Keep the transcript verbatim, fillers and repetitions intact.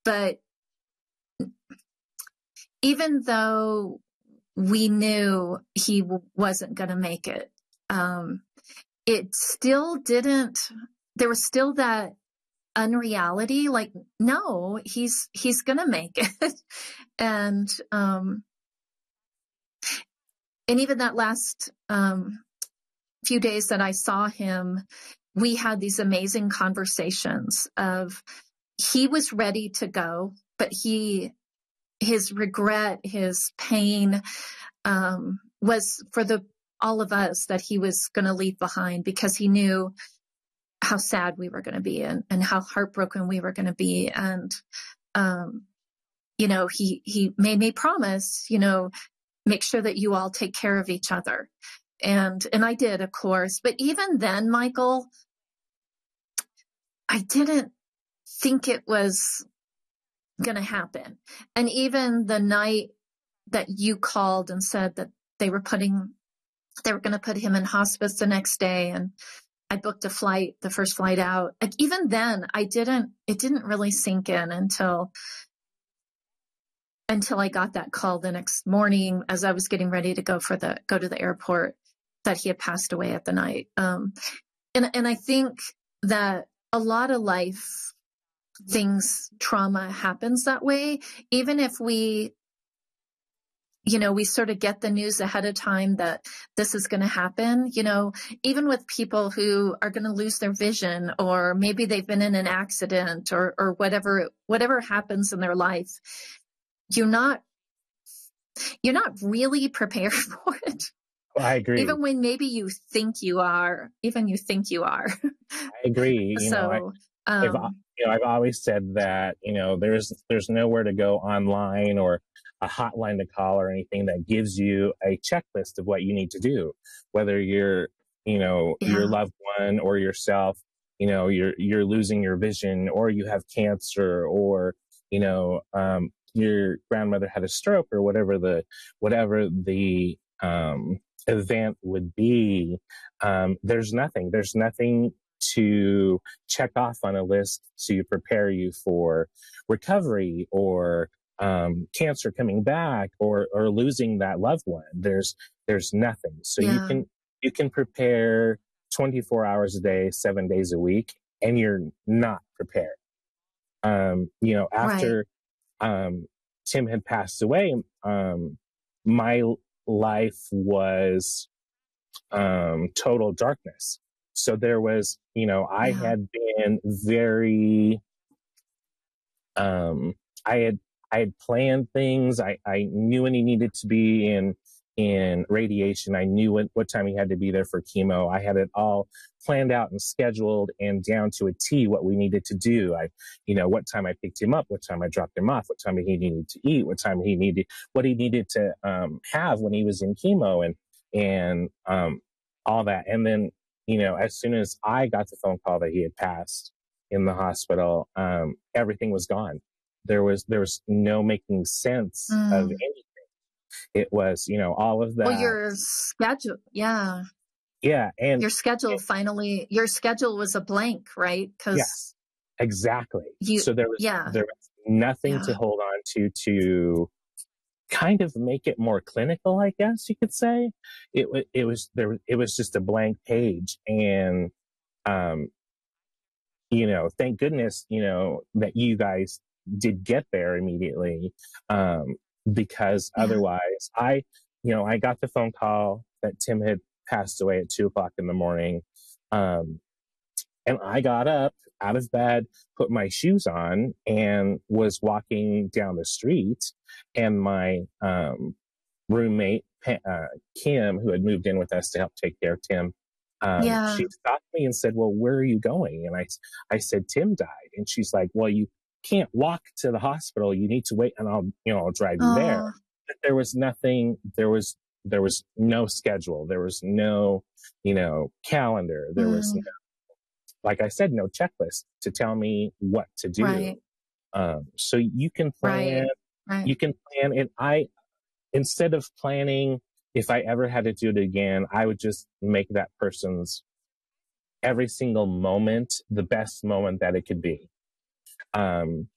but even though we knew he w- wasn't going to make it, um, it still didn't, there was still that unreality, like, no, he's, he's going to make it. and, um, and even that last, um, few days that I saw him, we had these amazing conversations of, he was ready to go, but he, his regret, his pain, um, was for the, all of us that he was going to leave behind, because he knew how sad we were going to be, and, and how heartbroken we were going to be. And, um, you know, he, he made me promise, you know, make sure that you all take care of each other. And, and I did, of course. But even then, Michael, I didn't think it was going to happen. And even the night that you called and said that they were putting, they were going to put him in hospice the next day, and I booked a flight, the first flight out. Like, even then, I didn't, it didn't really sink in until, until I got that call the next morning as I was getting ready to go for the, go to the airport, that he had passed away at the night. Um, and, and I think that a lot of life things, trauma happens that way. Even if we, you know, we sort of get the news ahead of time that this is going to happen, you know, even with people who are going to lose their vision, or maybe they've been in an accident, or, or whatever, whatever happens in their life, you're not, you're not really prepared for it. I agree. Even when maybe you think you are, even you think you are. I agree. You so, know, I, um, I've, you know, I've always said that, you know, there's, there's nowhere to go online or a hotline to call or anything that gives you a checklist of what you need to do, whether you're, you know, yeah. your loved one or yourself, you know, you're, you're losing your vision, or you have cancer, or, you know, um, your grandmother had a stroke, or whatever the, whatever the, um, event would be. Um, there's nothing, there's nothing to check off on a list to prepare you for recovery, or um, cancer coming back, or or losing that loved one. There's there's nothing. So yeah. you can you can prepare twenty-four hours a day, seven days a week, and you're not prepared. Um, you know, after right. um, Tim had passed away, um, my life was um, total darkness. So there was, you know, I yeah. had been very, um, I had, I had planned things. I, I knew when he needed to be in, in radiation. I knew what, what time he had to be there for chemo. I had it all planned out and scheduled and down to a T what we needed to do. I, you know, what time I picked him up, what time I dropped him off, what time he needed to eat, what time he needed, what he needed to, um, have when he was in chemo, and, and, um, all that. And then, you know, as soon as I got the phone call that he had passed in the hospital, um, everything was gone. There was, there was no making sense mm. of anything. It was, you know, all of that. Well, your schedule. Yeah. Yeah. And your schedule and, finally, your schedule was a blank, right? Cause yeah, exactly. You, so there was, yeah. there was nothing yeah. to hold on to, to kind of make it more clinical, I guess you could say. It was, it was there, it was just a blank page. And, um, you know, thank goodness, you know, that you guys did get there immediately. Um, because yeah. otherwise I, you know, I got the phone call that Tim had passed away at two o'clock in the morning. Um, and I got up out of bed, put my shoes on, and was walking down the street. And my, um, roommate, uh, Kim, who had moved in with us to help take care of Tim, um, yeah. she stopped me and said, well, where are you going? And I, I said, Tim died. And she's like, well, you can't walk to the hospital. You need to wait, and I'll, you know, I'll drive you Aww. there. But there was nothing, there was, there was no schedule. There was no, you know, calendar. There mm. was no, like I said, no checklist to tell me what to do. Right. Um, so you can plan, right. Right. you can plan. And I, instead of planning, if I ever had to do it again, I would just make that person's every single moment the best moment that it could be. Um,